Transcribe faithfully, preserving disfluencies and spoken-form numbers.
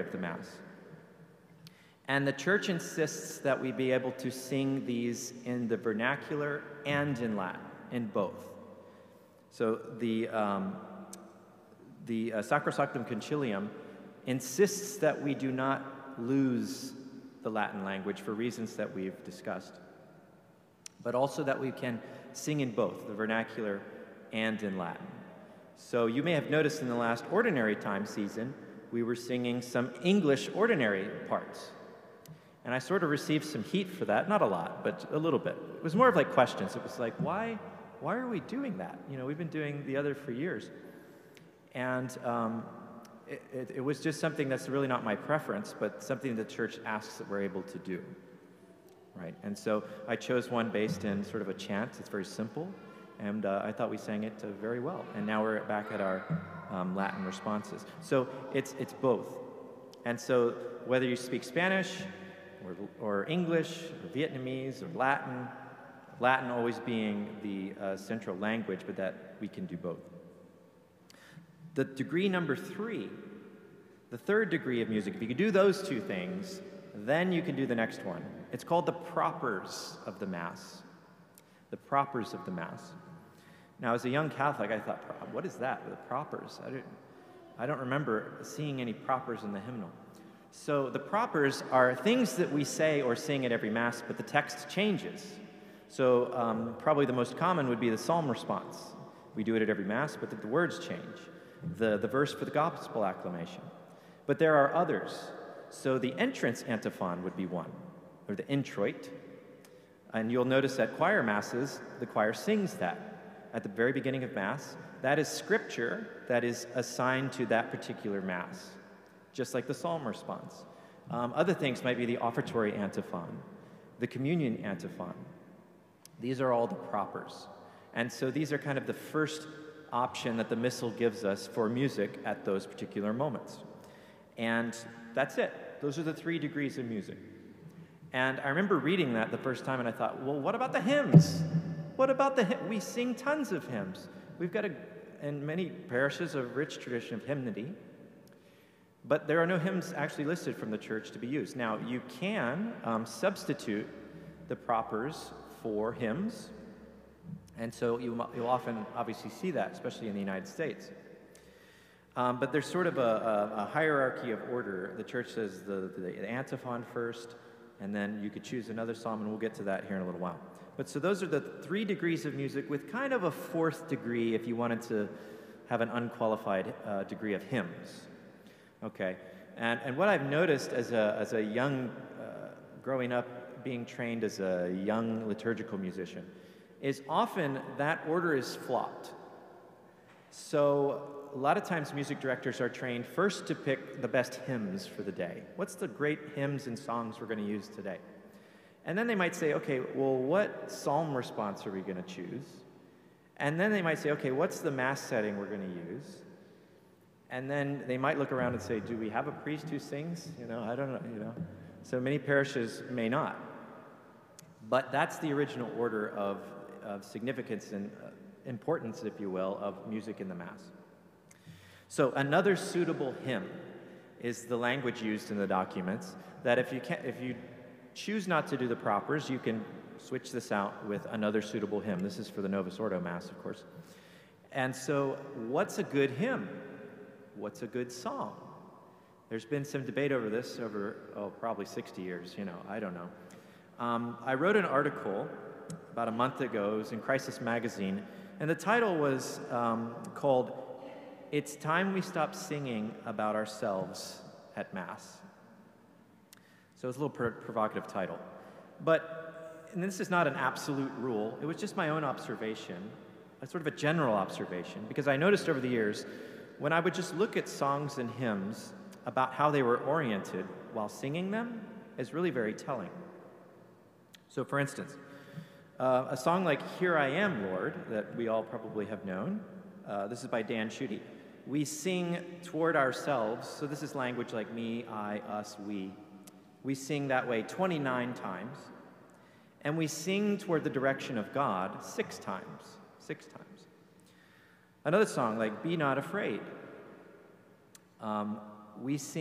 of the Mass. And the Church insists that we be able to sing these in the vernacular and in Latin, in both. So the, um, the uh, Sacrosanctum Concilium insists that we do not lose the Latin language for reasons that we've discussed, but also that we can sing in both, the vernacular and in Latin. So you may have noticed in the last ordinary time season, we were singing some English ordinary parts. And I sort of received some heat for that, not a lot, but a little bit. It was more of like questions. It was like, why, why are we doing that? You know, we've been doing the other for years. And um, it, it, it was just something that's really not my preference, but something the Church asks that we're able to do, right? And so I chose one based in sort of a chant. It's very simple, and uh, I thought we sang it uh, very well. And now we're back at our um, Latin responses. So it's, it's both. And so whether you speak Spanish, Or, or English, or Vietnamese, or Latin, Latin always being the uh, central language, but that we can do both. The degree number three, the third degree of music, if you can do those two things, then you can do the next one. It's called the propers of the Mass. The propers of the Mass. Now, as a young Catholic, I thought, what is that, the propers? I don't, I don't remember seeing any propers in the hymnal. So the propers are things that we say or sing at every Mass, but the text changes. So um, probably the most common would be the psalm response. We do it at every Mass, but the, the words change. The, the verse for the gospel acclamation. But there are others. So the entrance antiphon would be one, or the introit. And you'll notice at choir Masses, the choir sings that at the very beginning of Mass. That is scripture that is assigned to that particular Mass, just like the psalm response. Um, other things might be the offertory antiphon, the communion antiphon. These are all the propers. And so these are kind of the first option that the Missal gives us for music at those particular moments. And that's it. Those are the three degrees of music. And I remember reading that the first time and I thought, well, what about the hymns? What about the hymns? We sing tons of hymns. We've got, a, in many parishes, a rich tradition of hymnody. But there are no hymns actually listed from the Church to be used. Now, you can um, substitute the propers for hymns, and so you, you'll often obviously see that, especially in the United States. Um, but there's sort of a, a, a hierarchy of order. The Church says the, the, the antiphon first, and then you could choose another psalm, and we'll get to that here in a little while. But so those are the three degrees of music with kind of a fourth degree if you wanted to have an unqualified uh, degree of hymns. Okay, and, and what I've noticed as a, as a young, uh, growing up, being trained as a young liturgical musician, is often that order is flopped. So a lot of times music directors are trained first to pick the best hymns for the day. What's the great hymns and songs we're going to use today? And then they might say, okay, well, what psalm response are we going to choose? And then they might say, okay, what's the Mass setting we're going to use? And then they might look around and say, do we have a priest who sings? You know, I don't know, you know. So many parishes may not. But that's the original order of, of significance and uh, importance, if you will, of music in the Mass. So another suitable hymn is the language used in the documents, that if you, can, if you choose not to do the propers, you can switch this out with another suitable hymn. This is for the Novus Ordo Mass, of course. And so what's a good hymn? What's a good song? There's been some debate over this over, oh, probably sixty years, you know, I don't know. Um, I wrote an article about a month ago, it was in Crisis Magazine, and the title was um, called, "It's Time We Stop Singing About Ourselves at Mass." So it's a little pro provocative title. But, and this is not an absolute rule, it was just my own observation, a sort of a general observation, because I noticed over the years, when I would just look at songs and hymns about how they were oriented while singing them is really very telling. So for instance, uh, a song like "Here I Am, Lord," that we all probably have known, uh, this is by Dan Schutte. We sing toward ourselves, so this is language like me, I, us, we. We sing that way twenty-nine times, and we sing toward the direction of God six times, six times. Another song like "Be Not Afraid," um, we sing